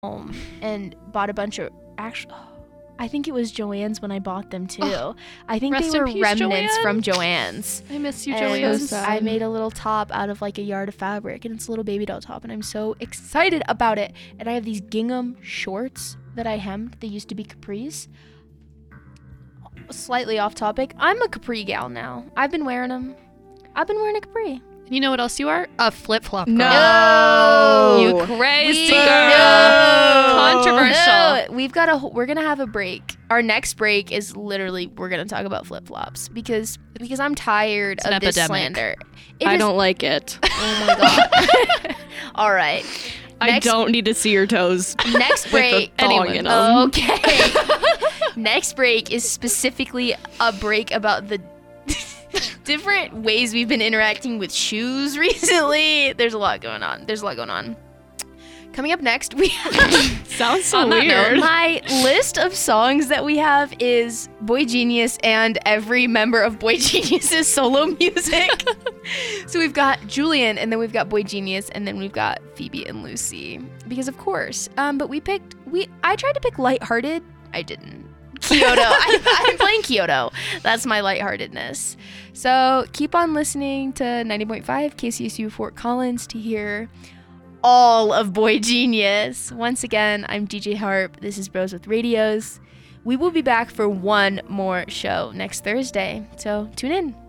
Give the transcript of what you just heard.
home and bought a bunch of I think it was Joann's when I bought them too. I think Rest they in were peace, remnants Joann. from Joann's. I miss you, And Joanne. I made a little top out of like a yard of fabric, and it's a little baby doll top, and I'm so excited about it. And I have these gingham shorts that I hemmed. They used to be capris. Slightly off topic. I'm a capri gal now. I've been wearing them. I've been wearing a capri. You know what else you are? A flip-flop girl. No. You crazy girl. No. Controversial. No. We're gonna have a break. Our next break is literally we're gonna talk about flip-flops because I'm tired It's of an this epidemic. slander. I don't like it. Oh my god. All right. I don't need to see your toes. Next break. thong in 'em. Okay. Next break is specifically a break about the different ways we've been interacting with shoes recently. There's a lot going on. Coming up next, we have Sounds so On that weird. my list of songs that we have is Boy Genius and every member of Boy Genius's solo music. So we've got Julian, and then we've got Boy Genius, and then we've got Phoebe and Lucy. Because of course. But I tried to pick lighthearted. I didn't. Kyoto. I'm playing Kyoto. That's my lightheartedness. So keep on listening to 90.5 KCSU Fort Collins to hear all of Boy Genius. Once again, I'm DJ Harp. This is Bros with Radios. We will be back for one more show next Thursday. So tune in.